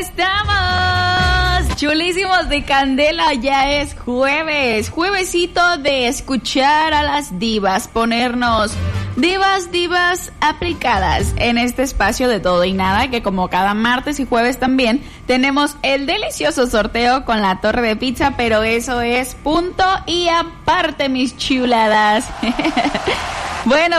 Estamos chulísimos de candela, ya es juevesito de escuchar a las divas, ponernos divas aplicadas en este espacio de todo y nada, que como cada martes y jueves también tenemos el delicioso sorteo con la torre de pizza, pero eso es punto y aparte, mis chuladas. Bueno,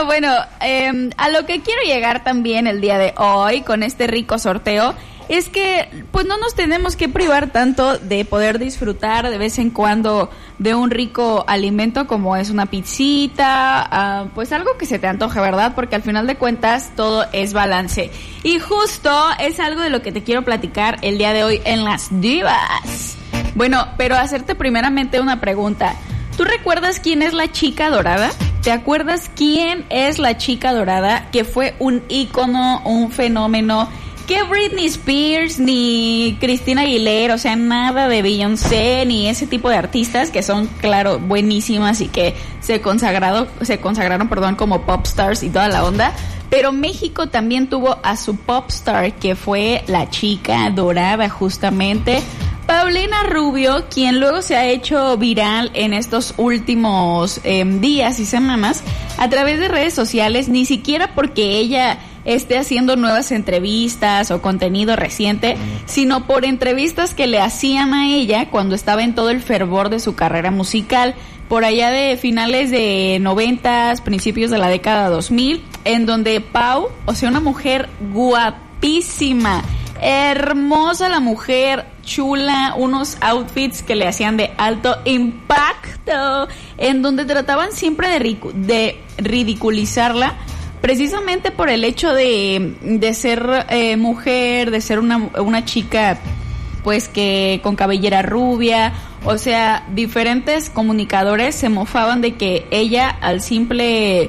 a lo que quiero llegar también el día de hoy con este rico sorteo es que pues no nos tenemos que privar tanto de poder disfrutar de vez en cuando de un rico alimento como es una pizzita, pues algo que se te antoje, ¿verdad? Porque al final de cuentas todo es balance. Y justo es algo de lo que te quiero platicar el día de hoy en Las Divas. Bueno, pero hacerte primeramente una pregunta. ¿Tú recuerdas quién es la chica dorada? ¿Te acuerdas quién es la chica dorada? Que fue un ícono, un fenómeno, que Britney Spears ni Christina Aguilera, o sea, nada de Beyoncé ni ese tipo de artistas que son, claro, buenísimas y que se consagraron, como pop stars y toda la onda. Pero México también tuvo a su pop star, que fue la chica dorada, justamente Paulina Rubio, quien luego se ha hecho viral en estos últimos días y semanas a través de redes sociales, ni siquiera porque ella esté haciendo nuevas entrevistas o contenido reciente, sino por entrevistas que le hacían a ella cuando estaba en todo el fervor de su carrera musical, por allá de finales de 90s, principios de la década 2000, en donde Pau, o sea, una mujer guapísima, hermosa la mujer, chula, unos outfits que le hacían de alto impacto, en donde trataban siempre de ridiculizarla, precisamente por el hecho de ser mujer, de ser una chica pues que con cabellera rubia, o sea, diferentes comunicadores se mofaban de que ella, al simple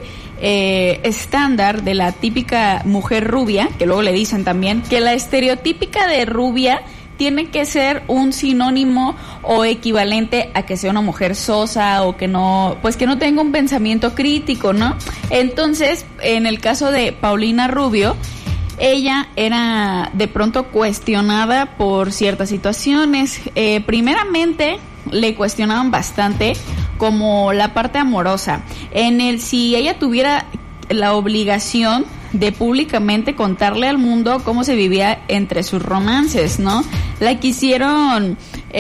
estándar de la típica mujer rubia, que luego le dicen también que la estereotípica de rubia tiene que ser un sinónimo o equivalente a que sea una mujer sosa o que no tenga un pensamiento crítico, ¿no? Entonces, en el caso de Paulina Rubio, ella era de pronto cuestionada por ciertas situaciones. Primeramente, le cuestionaban bastante como la parte amorosa, en el si ella tuviera la obligación de públicamente contarle al mundo cómo se vivía entre sus romances, ¿no? La quisieron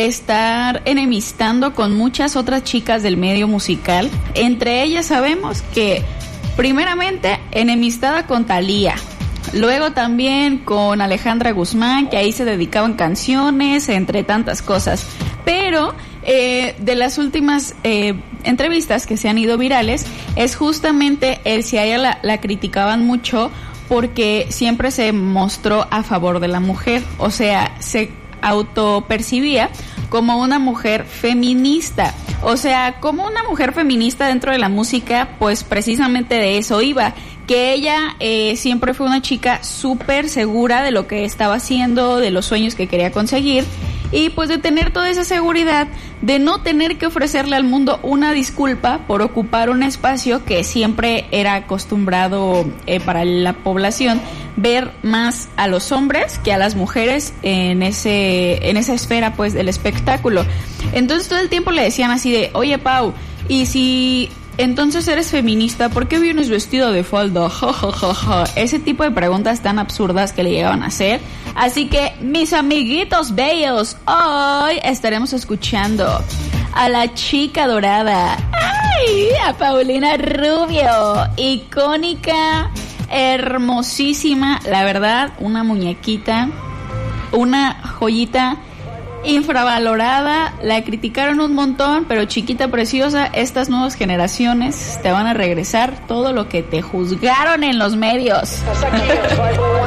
estar enemistando con muchas otras chicas del medio musical. Entre ellas sabemos que primeramente enemistada con Thalía, luego también con Alejandra Guzmán, que ahí se dedicaban canciones, entre tantas cosas. Pero de las últimas entrevistas que se han ido virales, es justamente el si a ella la criticaban mucho porque siempre se mostró a favor de la mujer, o sea, se autopercibía como una mujer feminista, o sea, como una mujer feminista dentro de la música, pues precisamente de eso iba, que ella siempre fue una chica súper segura de lo que estaba haciendo, de los sueños que quería conseguir, y pues de tener toda esa seguridad de no tener que ofrecerle al mundo una disculpa por ocupar un espacio que siempre era acostumbrado para la población ver más a los hombres que a las mujeres en esa esfera pues del espectáculo. Entonces todo el tiempo le decían así de, oye Pau, y si entonces eres feminista, ¿por qué vienes vestida de falda? Ja, ja, ja, ja. Ese tipo de preguntas tan absurdas que le llegaban a hacer. Así que, mis amiguitos bellos, hoy estaremos escuchando a la chica dorada. ¡Ay! A Paulina Rubio, icónica, hermosísima, la verdad, una muñequita, una joyita infravalorada, la criticaron un montón, pero chiquita preciosa, estas nuevas generaciones te van a regresar todo lo que te juzgaron en los medios.